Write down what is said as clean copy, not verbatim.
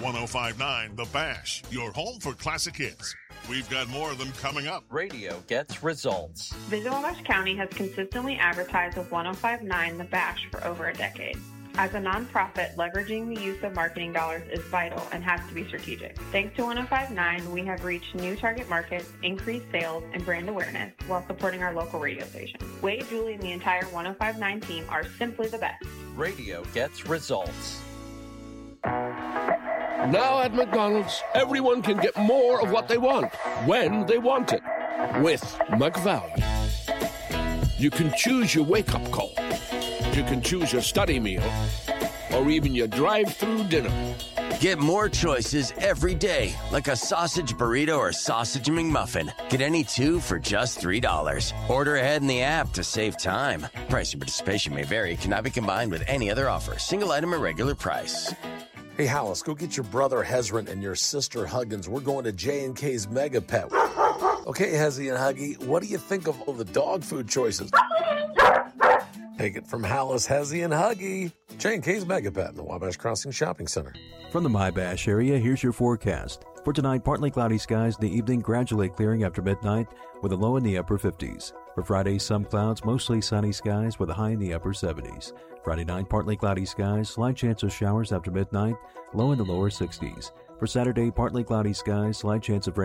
1059 The Bash, your home for classic hits. We've got more of them coming up. Radio gets results. Visible Wabash County has consistently advertised with 1059 The Bash for over a decade. As a nonprofit, leveraging the use of marketing dollars is vital and has to be strategic. Thanks to 1059, we have reached new target markets, increased sales, and brand awareness while supporting our local radio station. Wade, Julie, and the entire 1059 team are simply the best. Radio gets results. Now at McDonald's, everyone can get more of what they want, when they want it, with McValue. You can choose your wake-up call. You can choose your study meal, or even your drive-through dinner. Get more choices every day, like a sausage burrito or sausage McMuffin. Get any two for just $3. Order ahead in the app to save time. Price and participation may vary. Cannot be combined with any other offer. Single item at regular price. Hey, Hollis, go get your brother Hezron and your sister Huggins. We're going to J&K's Mega Pet. Okay, Hezzy and Huggy, what do you think of all the dog food choices? Take it from Hollis, Hezzy, and Huggy. J&K's Mega Pet in the Wabash Crossing Shopping Center. From the MyBash area, here's your forecast. For tonight, partly cloudy skies in the evening, gradually clearing after midnight with a low in the upper 50s. For Friday, some clouds, mostly sunny skies with a high in the upper 70s. Friday night, partly cloudy skies, slight chance of showers after midnight, low in the lower 60s. For Saturday, partly cloudy skies, slight chance of rain